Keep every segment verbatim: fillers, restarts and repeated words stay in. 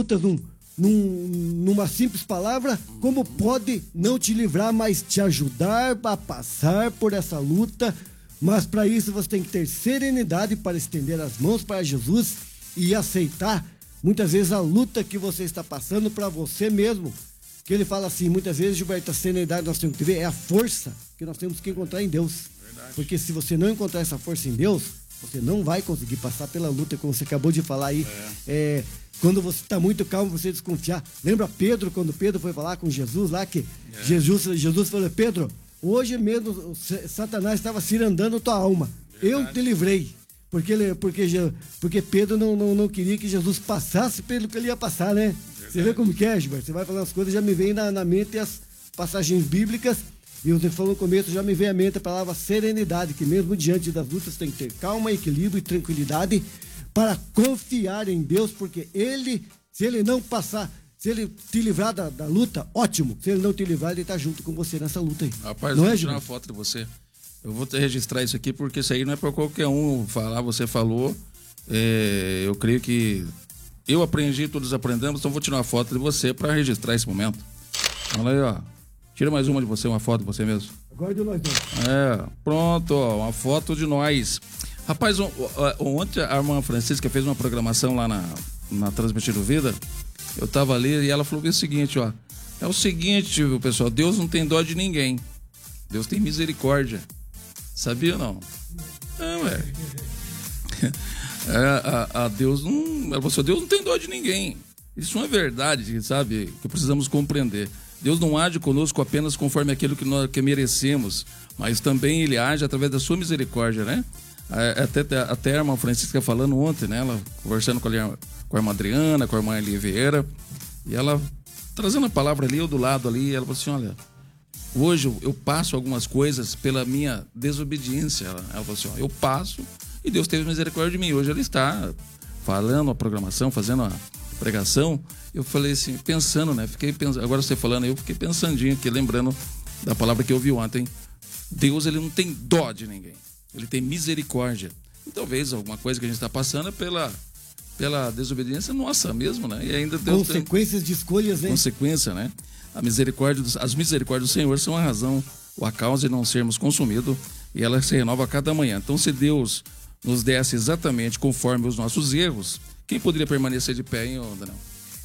lutas num, num, numa simples palavra, como pode não te livrar, mas te ajudar a passar por essa luta. Mas para isso você tem que ter serenidade para estender as mãos para Jesus e aceitar muitas vezes a luta que você está passando para você mesmo. Que ele fala assim, muitas vezes, Gilberto, a serenidade nós temos que ver é a força que nós temos que encontrar em Deus. Verdade. Porque se você não encontrar essa força em Deus, você não vai conseguir passar pela luta, como você acabou de falar aí. É. É, quando você está muito calmo, você desconfiar. Lembra Pedro, quando Pedro foi falar com Jesus lá, que é. Jesus, Jesus falou, Pedro, hoje mesmo Satanás estava cirandando tua alma. Verdade. Eu te livrei. Porque, ele, porque, porque Pedro não, não, não queria que Jesus passasse pelo que ele ia passar, né? Você vê como que é, Gilberto? Você vai falando as coisas, já me vem na, na mente as passagens bíblicas. E você falou no começo, já me vem à mente a palavra serenidade, que mesmo diante das lutas tem que ter calma, equilíbrio e tranquilidade para confiar em Deus, porque Ele, se Ele não passar, se Ele te livrar da, da luta, ótimo. Se Ele não te livrar, Ele está junto com você nessa luta aí. Rapaz, não eu vou é, tirar uma foto de você. Eu vou te registrar isso aqui, porque isso aí não é para qualquer um falar, você falou. É, eu creio que eu aprendi, todos aprendemos, então vou tirar uma foto de você para registrar esse momento. Olha aí, ó. Tira mais uma de você, uma foto de você mesmo. Agora de nós dois. É, pronto, ó, uma foto de nós. Rapaz, ontem a irmã Francisca fez uma programação lá na, na Transmitindo Vida. Eu tava ali e ela falou o seguinte, ó. É o seguinte, viu, pessoal, Deus não tem dó de ninguém. Deus tem misericórdia. Sabia ou não? É, ué. É, a, a Deus não. Ela falou, Deus não tem dó de ninguém. Isso não é verdade, sabe? Que precisamos compreender. Deus não age conosco apenas conforme aquilo que nós que merecemos, mas também Ele age através da sua misericórdia, né? Até, até a irmã Francisca falando ontem, né? Ela conversando com a, com a irmã Adriana, com a irmã Elia Vieira, e ela trazendo a palavra ali, eu do lado ali, ela falou assim, olha, hoje eu passo algumas coisas pela minha desobediência. Ela, ela falou assim, ó, eu passo e Deus teve misericórdia de mim. Hoje ela está falando a programação, fazendo a pregação. Eu falei assim, pensando, né? Fiquei pensando, agora você falando, eu fiquei pensandinho aqui, lembrando da palavra que eu ouvi ontem. Deus, ele não tem dó de ninguém. Ele tem misericórdia. E talvez alguma coisa que a gente está passando é pela, pela desobediência nossa mesmo, né? E ainda Deus consequências tem... de escolhas, né? Consequência, né? A misericórdia, dos... as misericórdias do Senhor são a razão, ou a causa de não sermos consumidos, e ela se renova a cada manhã. Então, se Deus nos desse exatamente conforme os nossos erros, quem poderia permanecer de pé, hein, Daniel?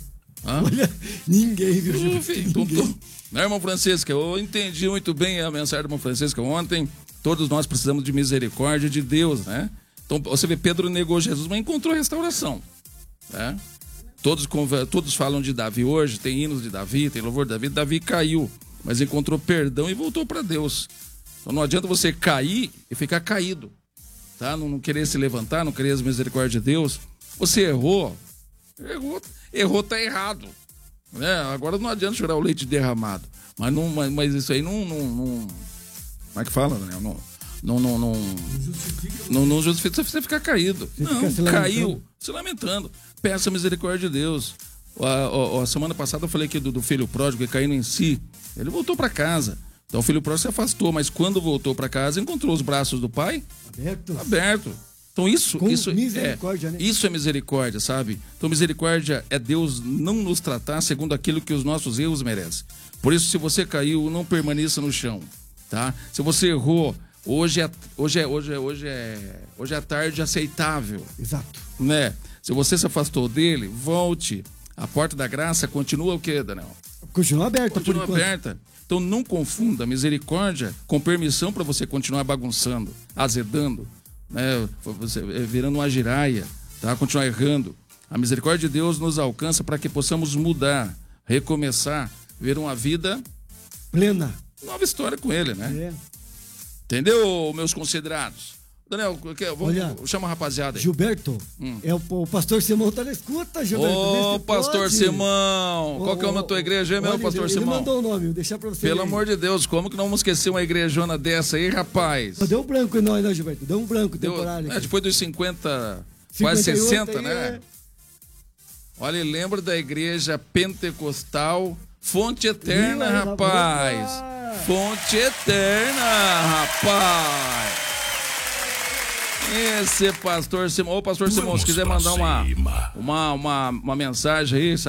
Hã? Olha, ninguém, viu, uh, filho, então, tô... Né, irmão Francisca? Eu entendi muito bem a mensagem do irmão Francisca ontem. Todos nós precisamos de misericórdia de Deus, né? Então, você vê, Pedro negou Jesus, mas encontrou restauração, né? Todos, todos falam de Davi hoje, tem hinos de Davi, tem louvor de Davi. Davi caiu, mas encontrou perdão e voltou para Deus. Então não adianta você cair e ficar caído, tá? Não, não querer se levantar, não querer as misericórdias de Deus. Você errou, errou, errou, tá errado, né? Agora não adianta chorar o leite derramado, mas, não, mas, mas isso aí não, não, não... Como é que fala, Daniel? Não, não, não, não, não, não justifica você ficar caído. Você não, se caiu, se lamentando. Peça a misericórdia de Deus. A, a, a semana passada eu falei aqui do, do filho pródigo caindo em si. Ele voltou para casa. Então o filho pródigo se afastou, mas quando voltou para casa, encontrou os braços do pai aberto. Aberto. Então isso, Com isso misericórdia, é, né? Isso é misericórdia, sabe? Então misericórdia é Deus não nos tratar segundo aquilo que os nossos erros merecem. Por isso, se você caiu, não permaneça no chão, tá? Se você errou, hoje é, hoje é, hoje é, hoje é, hoje é tarde aceitável. Exato. Né? Se você se afastou dele, volte. A porta da graça continua o quê, Daniel? Continua aberta. Continua por aberta. Então não confunda misericórdia com permissão para você continuar bagunçando, azedando, né? Você, virando uma giraia, tá? Continuar errando. A misericórdia de Deus nos alcança para que possamos mudar, recomeçar, ver uma vida plena. Nova história com ele, né? É. Entendeu, meus considerados? Daniel, vamos, Olha, chama a rapaziada aí. Gilberto, hum. é o, o pastor Simão tá na escuta, Gilberto. Ô, pastor pode. Simão, qual oh, que é o nome da tua igreja, hein, meu pastor ele, Simão? Ele mandou o nome, vou deixar pra você. Pelo aí. amor de Deus, como que não vamos esquecer uma igrejona dessa aí, rapaz? Deu um branco em nós, não, Gilberto? Deu um branco Deu, temporário. É, depois dos cinquenta, quase sessenta, né? É... Olha, lembra da igreja pentecostal Fonte Eterna, Viva, rapaz. Fonte Eterna, rapaz. Esse pastor Simão. Ô, pastor Simão, se quiser mandar uma, uma, uma, uma mensagem aí,